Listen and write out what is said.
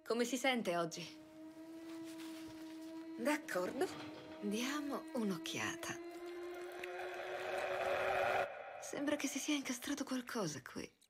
Come si sente oggi? D'accordo. Diamo un'occhiata. Sembra che si sia incastrato qualcosa qui.